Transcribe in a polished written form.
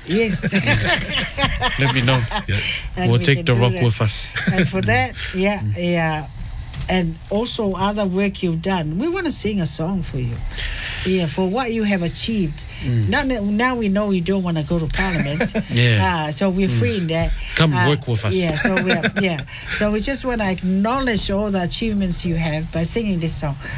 Yes. Let me know. And We'll we take can the do rock that. with us. And for that, yeah. And also other work you've done. We want to sing a song for you. Yeah, for what you have achieved. Now we know you don't want to go to Parliament. So we're free in that. Come work with us. Yeah, so we just want to acknowledge all the achievements you have by singing this song.